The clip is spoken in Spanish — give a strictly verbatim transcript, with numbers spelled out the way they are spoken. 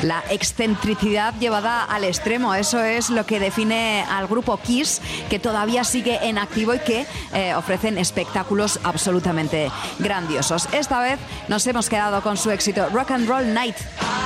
La excentricidad llevada al extremo, eso es lo que define al grupo Kiss, que todavía sigue en activo y que eh, ofrecen espectáculos absolutamente grandiosos. Esta vez nos hemos quedado con su éxito Rock and Roll Night.